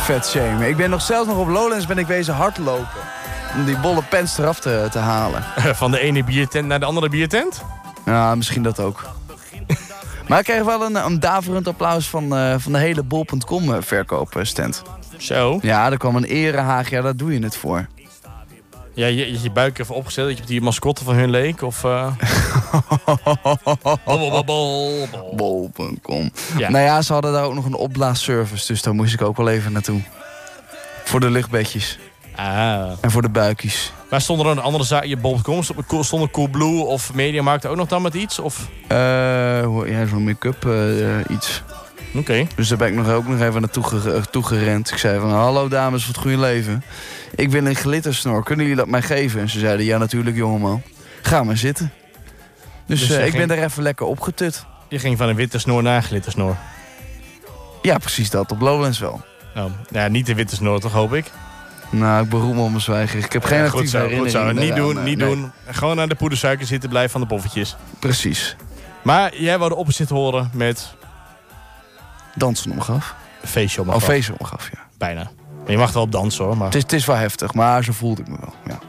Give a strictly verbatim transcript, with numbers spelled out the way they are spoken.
vet shame. Ik ben nog zelfs nog op Lowlands ben ik wezen hardlopen. Om die bolle pens eraf te, te halen. Van de ene biertent naar de andere biertent? Ja, misschien dat ook. Maar ik kreeg wel een, een daverend applaus van, uh, van de hele bol punt com verkoopstand. Zo? Ja, er kwam een erehaag. Ja, daar doe je het voor. Ja, je, je, je buik even opgesteld dat je op die mascotte van hun leek? Of... Uh... bol punt com. Ja. Nou ja, ze hadden daar ook nog een opblaasservice. Dus daar moest ik ook wel even naartoe. Voor de luchtbedjes. Ah. En voor de buikjes. Maar stonden er een andere zaak? Je bol punt com, stonden Coolblue of Mediamarkt ook nog dan met iets? Of? Uh, ja, zo'n make-up uh, iets. Oké. Okay. Dus daar ben ik nog ook nog even naartoe ge toe gerend. Ik zei van, hallo dames van het goede leven. Ik wil een glittersnor. Kunnen jullie dat mij geven? En ze zeiden, ja natuurlijk jongeman. Ga maar zitten. Dus, dus uh, ik ging... ben daar even lekker opgetut. Je ging van een witte snor naar een glittersnor? Ja, precies dat. Op Lowlands wel. Oh. Ja, niet de witte snor toch, hoop ik? Nou, ik beroem me op mijn zwijgen. Ik heb geen ja, actieve herinneringen. Goed zo. Niet doen, nee, niet nee. doen. Gewoon aan de poedersuiker zitten, blijven van de poffertjes. Precies. Maar jij wou de opzet horen met... Dansen omgaf. Feestje omgaf. Oh, feestje omgaf, ja. Bijna. Je mag er wel op dansen hoor. Maar... Het, is, het is wel heftig, maar zo voelde ik me wel. Ja.